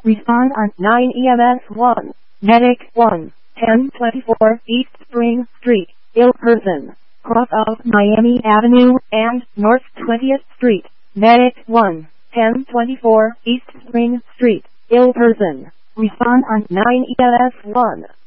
Respond on 9 EMS 1. Medic 1. 1024 East Spring Street, ill person. Cross of Miami Avenue and North 20th Street. Medic 1. 1024 East Spring Street, ill person. Respond on 9 EMS 1.